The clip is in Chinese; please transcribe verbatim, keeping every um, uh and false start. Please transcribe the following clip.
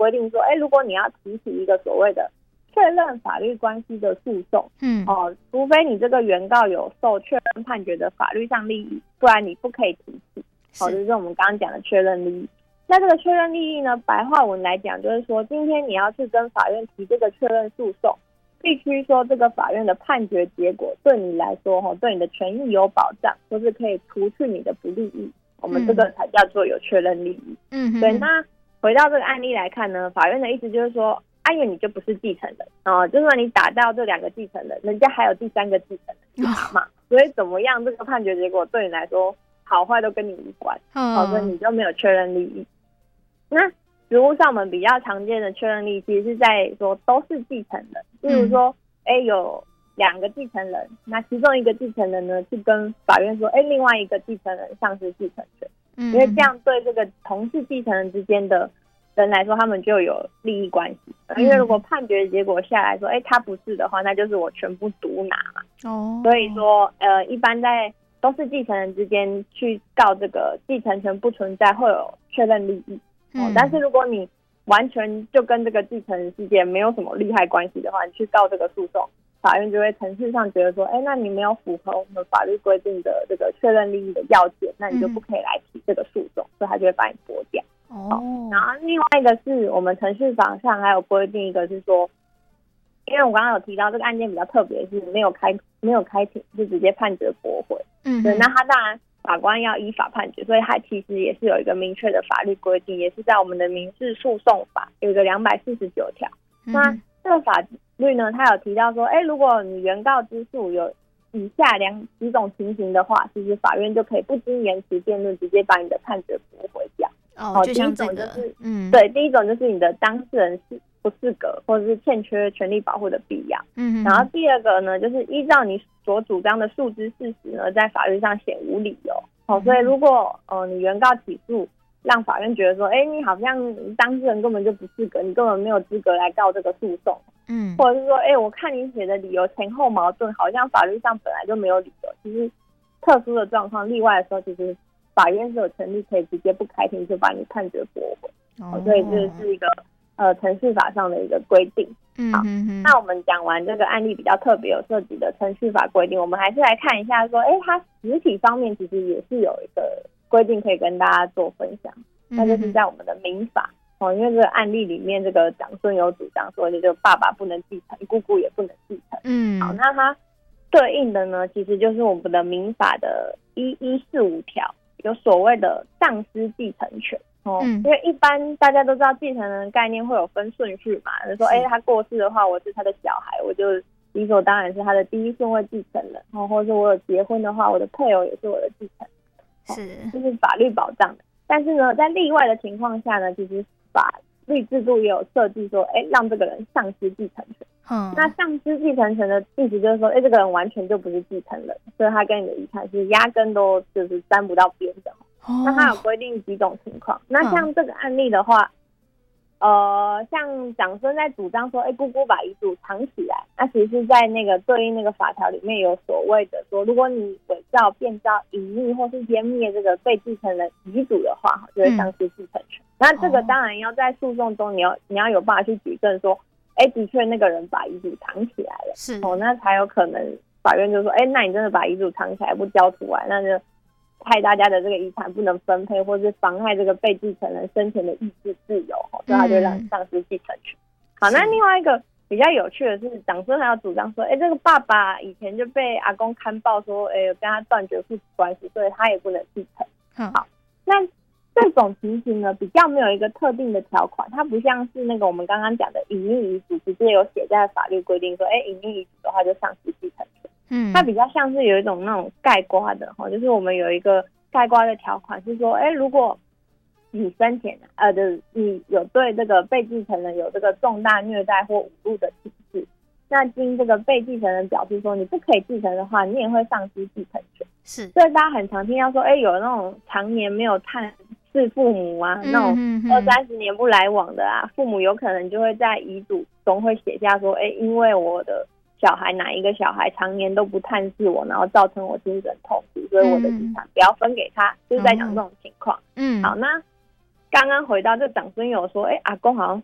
规定说，哎，如果你要提起一个所谓的确认法律关系的诉讼，嗯，哦，除非你这个原告有受确认判决的法律上利益，不然你不可以提起。好，这是我们刚刚讲的确认利益。那这个确认利益呢，白话文来讲就是说，今天你要去跟法院提这个确认诉讼，必须说这个法院的判决结果对你来说，对你的权益有保障，或是可以除去你的不利益，我们这个才叫做有确认利益。嗯，对。那回到这个案例来看呢，法院的意思就是说，啊，因为你就不是继承人哦，就算你打到这两个继承人，人家还有第三个继承人嘛，所以怎么样，这个判决结果对你来说好坏都跟你无关，哦，所以你就没有确认利益。那实务上我们比较常见的确认利益，其实是在说都是继承人，例如说，哎、嗯，有两个继承人，那其中一个继承人呢，去跟法院说，哎，另外一个继承人丧失继承权，嗯，因为这样对这个同是继承人之间的人来说，他们就有利益关系。因为如果判决结果下来说，哎，他不是的话，那就是我全部独拿嘛。哦，所以说，呃，一般在都是继承人之间去告这个继承权不存在，会有确认利益。哦，但是如果你完全就跟这个继承人之间没有什么利害关系的话，你去告这个诉讼，法院就会程序上觉得说，哎，那你没有符合我们法律规定的这个确认利益的要件，那你就不可以来提这个诉讼，所以他就会把你驳掉。哦，然后另外一个是我们程序法上还有规定一个是说，因为我刚刚有提到这个案件比较特别，是没有开没有开庭就直接判决驳回。嗯，对，那他当然法官要依法判决，所以他其实也是有一个明确的法律规定，也是在我们的民事诉讼法有一个两百四十九条。那这个法律呢，他有提到说，哎，如果你原告之诉有以下两几种情形的话，其实法院就可以不经延迟辩论，直接把你的判决驳回掉。 哦，就像这个， 第一种就是，嗯，对，第一种就是你的当事人是不适格，或者是欠缺权利保护的必要。嗯，然后第二个呢，就是依照你所主张的诉之事实呢，在法律上显无理由。哦，所以如果呃你原告起诉，让法院觉得说，哎，你好像当事人根本就不适格，你根本没有资格来告这个诉讼。嗯，或者是说，哎，我看你写的理由前后矛盾，好像法律上本来就没有理由。其实特殊的状况、例外的时候，其实法院是有权利可以直接不开庭就把你判决驳回。哦，所以这是一个呃程序法上的一个规定。好，嗯，那我们讲完这个案例比较特别有涉及的程序法规定，我们还是来看一下说，哎，它实体方面其实也是有一个规定可以跟大家做分享，那就是在我们的民法。哦，因为这个案例里面，这个长孙有主张说，这个爸爸不能继承，姑姑也不能继承。嗯，好，那它对应的呢，其实就是我们的民法的一一四五条，有所谓的丧失继承权。哦，嗯，因为一般大家都知道继承人的概念会有分顺序嘛，就说，哎，他过世的话，我是他的小孩，我就理所当然是他的第一顺位继承人。哦，或者是我有结婚的话，我的配偶也是我的继承人。是，这是法律保障的。但是呢，在例外的情况下呢，其实法律制度也有设计说，哎，让这个人丧失继承权。嗯，那丧失继承权的意思就是说，哎，这个人完全就不是继承人，所以他跟你的遗产是压根都就是沾不到边的。哦，那他有规定几种情况。那像这个案例的话，呃，像长孙在主张说，哎，姑姑把遗嘱藏起来，那其实是在那个对应那个法条里面有所谓的说，如果你伪造、变造、隐匿或是湮灭这个被继承人遗嘱的话，就会丧失继承权。嗯，那这个当然要在诉讼中，你要你要有办法去举证说，哎，的确那个人把遗嘱藏起来了，是哦，那才有可能法院就说，哎，那你真的把遗嘱藏起来不交出来，那就害大家的这个遗产不能分配，或是妨害这个被继承人生前的意志自由，所以他就让你丧失继承权。好，那另外一个比较有趣的是，长孙还有主张说，哎，这个爸爸以前就被阿公看报说，哎，跟他断绝父子关系，所以他也不能继承。嗯，好，那这种情形呢，比较没有一个特定的条款，它不像是那个我们刚刚讲的隐匿遗嘱，直接有写在法律规定说，哎，隐匿遗嘱的话就丧失继承权。嗯，它比较像是有一种那种概括的，就是我们有一个概括的条款是说，哎，如果你生前呃的你有对这个被继承人有这个重大虐待或侮辱的情事，那经这个被继承人表示说你不可以继承的话，你也会丧失继承权。是，所以大家很常听到说，哎，有那种常年没有探视父母啊，那种二三十年不来往的啊，父母有可能就会在遗嘱中会写下说，哎，因为我的小孩哪一个小孩常年都不探视我，然后造成我精神痛苦，所以我的遗产不要分给他，就是在讲这种情况。嗯，好，那刚刚回到这长孙有说，哎，阿公好像